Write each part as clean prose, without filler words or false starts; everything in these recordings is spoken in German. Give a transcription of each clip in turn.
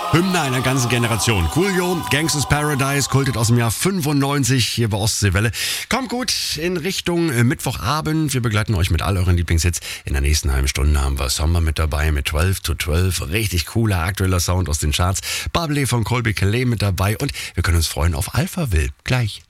Hymne einer ganzen Generation. Coolio, Gangsters Paradise, kultet aus dem Jahr 95 hier bei Ostseewelle. Kommt gut in Richtung Mittwochabend. Wir begleiten euch mit all euren Lieblingshits. In der nächsten halben Stunde haben wir Sommer mit dabei mit 12 to 12. Richtig cooler aktueller Sound aus den Charts. Bubbly von Colby Calais mit dabei und wir können uns freuen auf Alphaville. Gleich.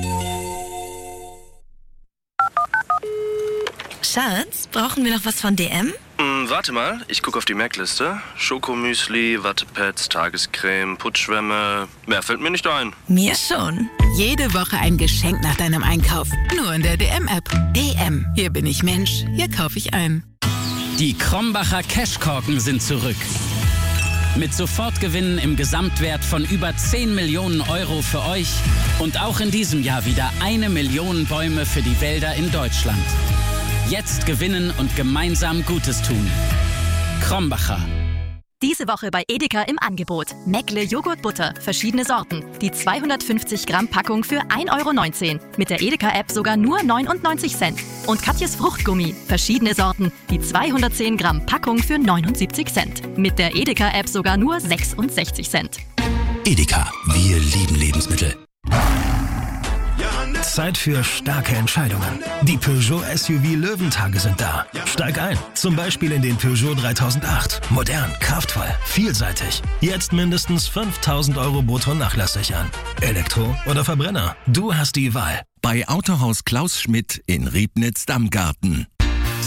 Schatz, brauchen wir noch was von DM? Warte mal, ich gucke auf die Merkliste. Schokomüsli, Wattepads, Tagescreme, Putzschwämme. Mehr fällt mir nicht ein. Mir schon. Jede Woche ein Geschenk nach deinem Einkauf. Nur in der DM-App. DM. Hier bin ich Mensch. Hier kaufe ich ein. Die Krombacher Cashkorken sind zurück. Mit Sofortgewinnen im Gesamtwert von über 10 Millionen Euro für euch. Und auch in diesem Jahr wieder 1 Million Bäume für die Wälder in Deutschland. Jetzt gewinnen und gemeinsam Gutes tun. Krombacher. Diese Woche bei Edeka im Angebot. Meckle Joghurtbutter, verschiedene Sorten. Die 250 Gramm Packung für 1,19 €. Mit der Edeka-App sogar nur 99 Cent. Und Katjes Fruchtgummi, verschiedene Sorten. Die 210 Gramm Packung für 79 Cent. Mit der Edeka-App sogar nur 66 Cent. Edeka, wir lieben Lebensmittel. Zeit für starke Entscheidungen. Die Peugeot SUV Löwentage sind da. Steig ein, zum Beispiel in den Peugeot 3008. Modern, kraftvoll, vielseitig. Jetzt mindestens 5.000 € brutto nachlasssichern. Elektro oder Verbrenner? Du hast die Wahl. Bei Autohaus Klaus Schmidt in Riebnitz-Dammgarten.